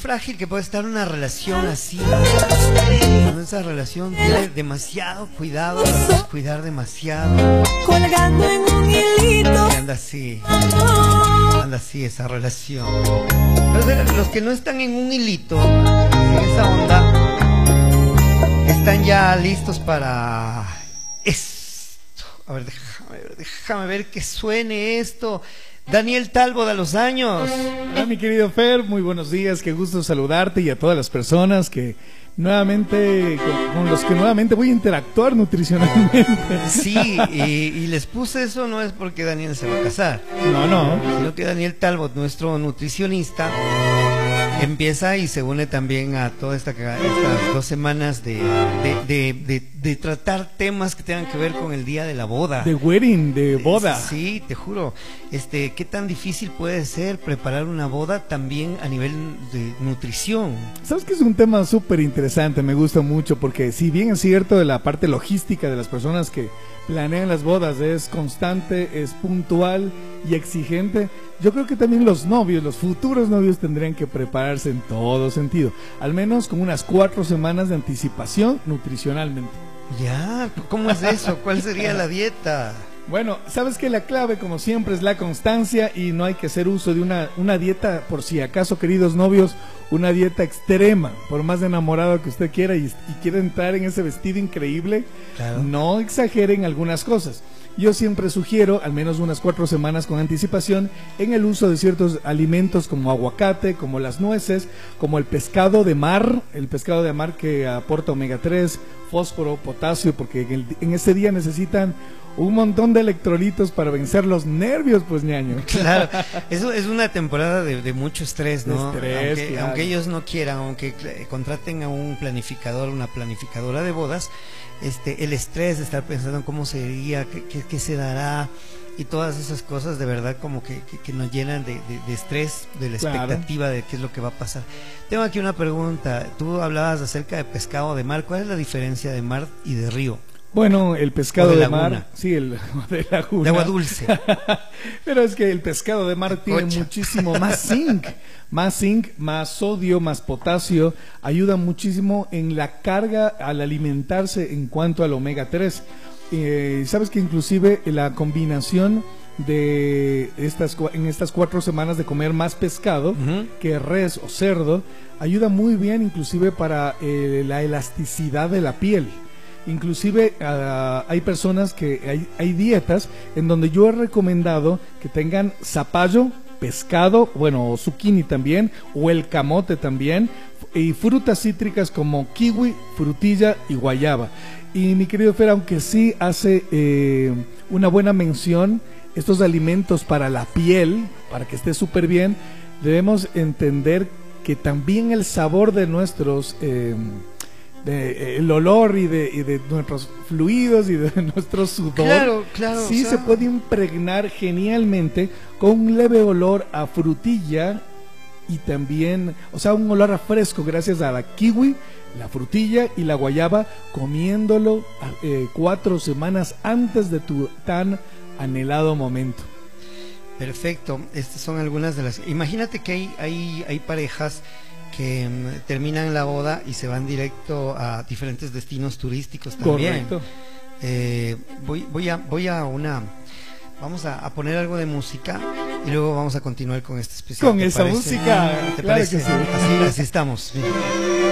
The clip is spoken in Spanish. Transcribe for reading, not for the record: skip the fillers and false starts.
frágil que puede estar una relación así. Cuando esa relación tiene demasiado cuidado, cuidar demasiado. Colgando en un hilito. Y anda así esa relación. Pero los que no están en un hilito, en esa onda, están ya listos para esto. A ver, déjame ver que suene esto. Daniel Talbot, a los años. Hola, mi querido Fer, muy buenos días, qué gusto saludarte y a todas las personas que nuevamente, con los que nuevamente voy a interactuar nutricionalmente. Sí, y les puse eso no es porque Daniel se va a casar. No. Sino que Daniel Talbot, nuestro nutricionista, empieza y se une también a todas estas 2 semanas de tratar temas que tengan que ver con el día de la boda. De wedding, de boda. Sí, te juro. ¿Qué tan difícil puede ser preparar una boda también a nivel de nutrición? Sabes que es un tema súper interesante, me gusta mucho, porque si bien es cierto de la parte logística de las personas que planean las bodas es constante, es puntual y exigente, yo creo que también los novios, los futuros novios tendrían que prepararse en todo sentido, al menos con unas 4 semanas de anticipación nutricionalmente. Ya, ¿cómo es eso? ¿Cuál sería la dieta? Bueno, sabes que la clave, como siempre, es la constancia y no hay que hacer uso de una dieta, por si acaso, queridos novios, una dieta extrema, por más enamorado que usted quiera y quiera entrar en ese vestido increíble, claro. No exageren algunas cosas. Yo siempre sugiero al menos unas 4 semanas con anticipación en el uso de ciertos alimentos como aguacate, como las nueces, como el pescado de mar que aporta omega 3, fósforo, potasio, porque en ese día necesitan un montón de electrolitos para vencer los nervios, pues, ñaño. Claro, eso es una temporada de mucho estrés, ¿no? Claro. Aunque ellos no quieran, aunque contraten a un planificador, una planificadora de bodas, el estrés de estar pensando en cómo sería, qué se dará y todas esas cosas de verdad como que nos llenan de estrés, de la expectativa de qué es lo que va a pasar. Tengo aquí una pregunta. Tú hablabas acerca de pescado de mar. ¿Cuál es la diferencia de mar y de río? Bueno, el pescado de mar, sí, el de laguna. De agua dulce. Pero es que el pescado de mar tiene muchísimo más zinc, más sodio, más potasio, ayuda muchísimo en la carga al alimentarse en cuanto al omega 3. Sabes que inclusive la combinación de en estas 4 semanas de comer más pescado que res o cerdo ayuda muy bien inclusive para la elasticidad de la piel. Inclusive hay personas que hay dietas en donde yo he recomendado que tengan zapallo, pescado, bueno, zucchini también, o el camote también, y frutas cítricas como kiwi, frutilla y guayaba. Y mi querido Fer, aunque sí hace una buena mención, estos alimentos para la piel, para que esté súper bien, debemos entender que también el sabor de nuestros... el olor y de nuestros fluidos y de nuestro sudor, claro, sí, se puede impregnar genialmente con un leve olor a frutilla y también, o sea, un olor a fresco gracias a la kiwi, la frutilla y la guayaba, comiéndolo 4 semanas antes de tu tan anhelado momento. Perfecto, estas son algunas de las... Imagínate que hay parejas que terminan la boda y se van directo a diferentes destinos turísticos también. Correcto. Vamos a poner algo de música y luego vamos a continuar con este especial. Con esa música, ¿Te claro parece? que sí. Así estamos.